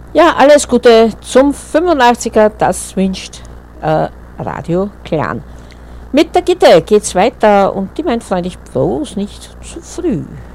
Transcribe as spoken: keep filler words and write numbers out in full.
Ja, alles Gute zum fünfundachtziger, das wünscht äh, Radio Clan. Mit der Gitte geht's weiter und die meint freundlich bloß nicht zu früh.